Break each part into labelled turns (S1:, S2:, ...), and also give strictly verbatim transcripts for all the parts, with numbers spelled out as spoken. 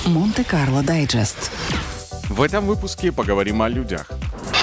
S1: Монте-Карло Дайджест.
S2: В этом выпуске поговорим о людях.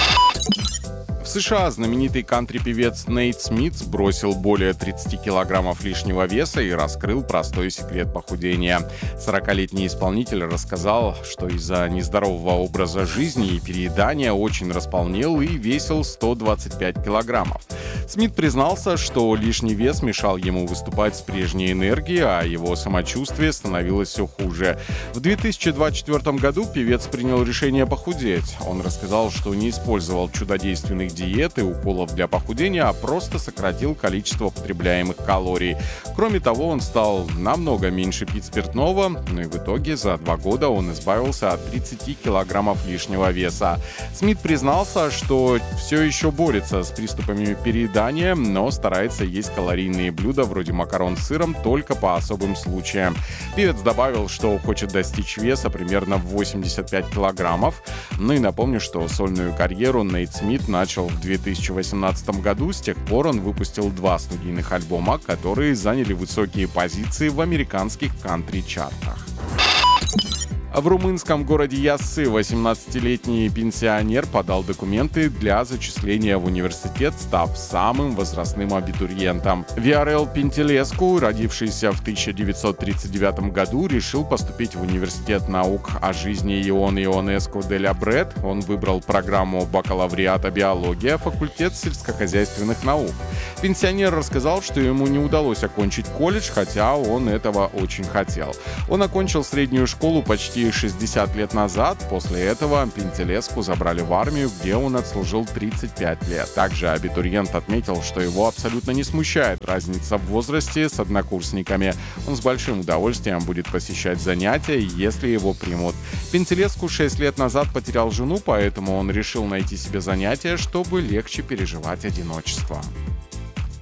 S2: В США знаменитый кантри-певец Нейт Смит сбросил более тридцать килограммов лишнего веса и раскрыл простой секрет похудения. сорокалетний исполнитель рассказал, что из-за нездорового образа жизни и переедания очень располнел и весил сто двадцать пять килограммов. Смит признался, что лишний вес мешал ему выступать с прежней энергией, а его самочувствие становилось все хуже. В две тысячи двадцать четвёртом году певец принял решение похудеть. Он рассказал, что не использовал чудодейственных диет и уколов для похудения, а просто сократил количество потребляемых калорий. Кроме того, он стал намного меньше пить спиртного, но и в итоге за два года он избавился от тридцати килограммов лишнего веса. Смит признался, что все еще борется с приступами переедания, но старается есть калорийные блюда вроде макарон с сыром только по особым случаям. Певец добавил, что хочет достичь веса примерно в восемьдесят пять килограммов. Ну и напомню, что сольную карьеру Нейт Смит начал в две тысячи восемнадцатом году. С тех пор он выпустил два студийных альбома, которые заняли высокие позиции в американских кантри-чартах. В румынском городе Яссы восемнадцатилетний пенсионер подал документы для зачисления в университет, став самым возрастным абитуриентом. Виорел Пентилеску, родившийся в тысяча девятьсот тридцать девятом году, решил поступить в университет наук о жизни Ион Ионеску де ля Бред. Он выбрал программу бакалавриата биология, факультет сельскохозяйственных наук. Пенсионер рассказал, что ему не удалось окончить колледж, хотя он этого очень хотел. Он окончил среднюю школу почти шестьдесят лет назад. После этого Пентилеску забрали в армию, где он отслужил тридцать пять лет. Также абитуриент отметил, что его абсолютно не смущает разница в возрасте с однокурсниками. Он с большим удовольствием будет посещать занятия, если его примут. Пентилеску шесть лет назад потерял жену, поэтому он решил найти себе занятие, чтобы легче переживать одиночество.